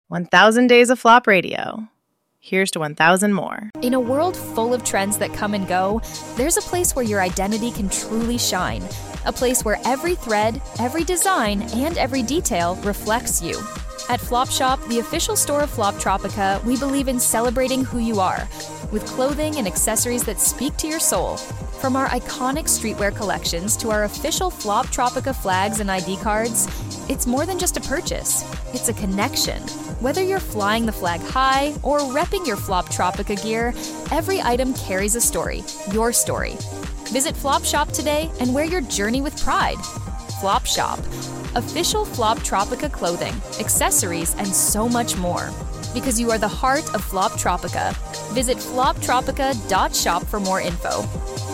1,000 days of flop radio. Here's to 1,000 more. In a world full of trends that come and go, there's a place where your identity can truly shine. A place where every thread, every design, and every detail reflects you. At Flop Shop, the official store of Floptropica, we believe in celebrating who you are, with clothing and accessories that speak to your soul. From our iconic streetwear collections to our official Floptropica flags and ID cards, it's more than just a purchase. It's a connection. Whether you're flying the flag high or repping your Floptropica gear, every item carries a story, your story. Visit Flop Shop today and wear your journey with pride. Flop Shop. Official Floptropica clothing, accessories, and so much more. Because you are the heart of Floptropica. Visit floptropica.shop for more info.